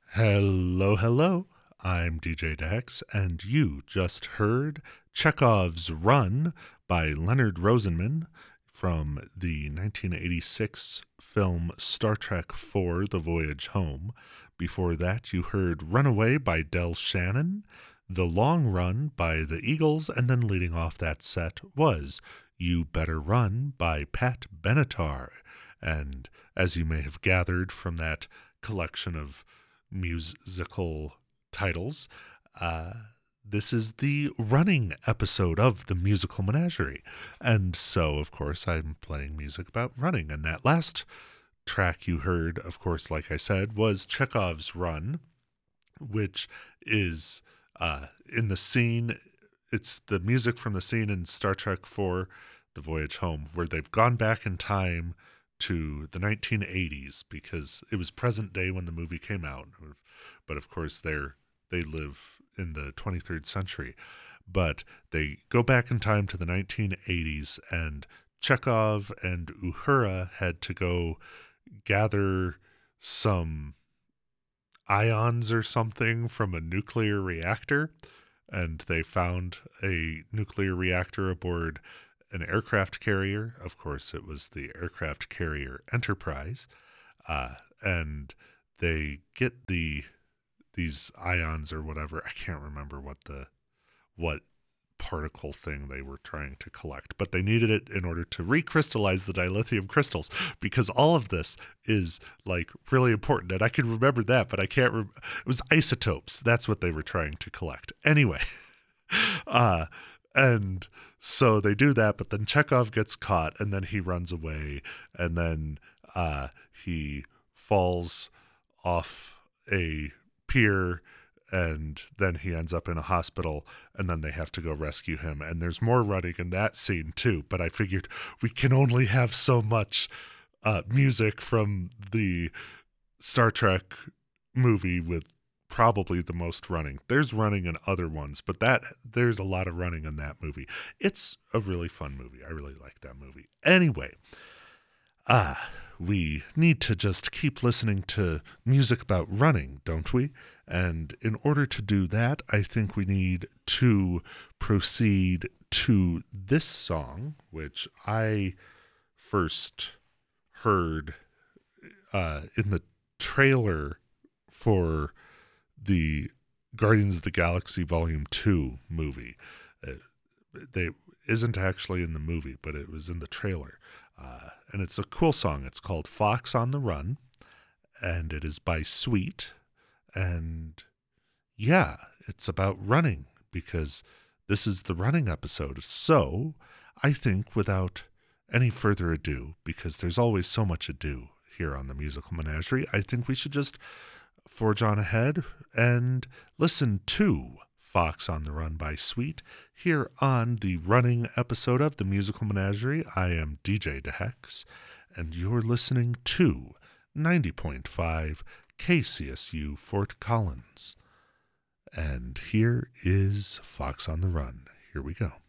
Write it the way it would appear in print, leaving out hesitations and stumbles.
Hello, hello. I'm DJ Dex, and you just heard Chekhov's Run by Leonard Rosenman from the 1986 film Star Trek IV The Voyage Home. Before that, you heard Runaway by Del Shannon, The Long Run by the Eagles, and then leading off that set was You Better Run by Pat Benatar. And as you may have gathered from that collection of musical titles, this is the running episode of the Musical Menagerie. And so, of course, I'm playing music about running. And that last track you heard, of course, like I said, was Chekhov's Run, which is in the scene. It's the music from the scene in Star Trek IV, The Voyage Home, where they've gone back in time to the 1980s because it was present day when the movie came out. But of course, they live in the 23rd century. But they go back in time to the 1980s, and Chekhov and Uhura had to go gather some ions or something from a nuclear reactor. And they found a nuclear reactor aboard an aircraft carrier. Of course, it was the aircraft carrier Enterprise. And they get these ions or whatever. I can't remember what particle thing they were trying to collect, but they needed it in order to recrystallize the dilithium crystals, because all of this is like really important. And I can remember that, but I can't it was isotopes. That's what they were trying to collect. Anyway, and so they do that, but then Chekhov gets caught, and then he runs away, and then he falls off a pier, and then he ends up in a hospital, and then they have to go rescue him. And there's more running in that scene too, but I figured we can only have so much music from the Star Trek movie with probably the most running. There's running in other ones, but there's a lot of running in that movie. It's a really fun movie. I really like that movie. Anyway, we need to just keep listening to music about running, don't we? And in order to do that, I think we need to proceed to this song, which I first heard in the trailer for the Guardians of the Galaxy Volume 2 movie. They isn't actually in the movie, but it was in the trailer. And it's a cool song. It's called Fox on the Run, and it is by Sweet. And yeah, it's about running, because this is the running episode. So I think without any further ado, because there's always so much ado here on the Musical Menagerie, I think we should just forge on ahead and listen to Fox on the Run by Sweet here on the running episode of the Musical Menagerie. I am DJ DeHex, and you're listening to 90.5 KCSU Fort Collins. And here is Fox on the Run. Here we go.